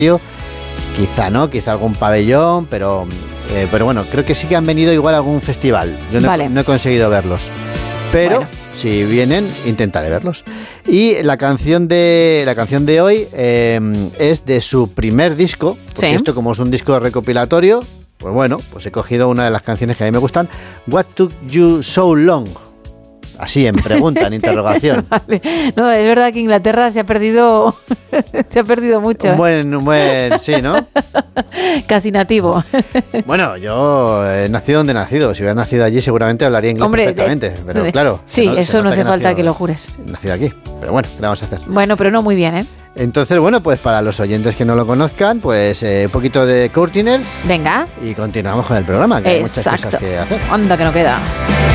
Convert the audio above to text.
quizá algún pabellón, pero bueno, creo que sí que han venido igual a algún festival. Yo no he conseguido verlos, pero bueno, si vienen, intentaré verlos. Y la canción de hoy es de su primer disco, porque esto como es un disco recopilatorio, pues bueno, pues he cogido una de las canciones que a mí me gustan, What Took You So Long. Así, en pregunta, en interrogación. Vale. No, es verdad que Inglaterra se ha perdido mucho. Un buen, sí, ¿no? Casi nativo. Bueno, yo he nacido donde he nacido. Si hubiera nacido allí, seguramente hablaría inglés perfectamente. Pero claro. Sí, eso no hace falta que lo jures. Nacido aquí. Pero bueno, ¿qué le vamos a hacer? Bueno, pero no muy bien, ¿eh? Entonces, bueno, pues para los oyentes que no lo conozcan, pues un poquito de Courteeners. Venga. Y continuamos con el programa, que hay muchas cosas que hacer. Anda, que no queda.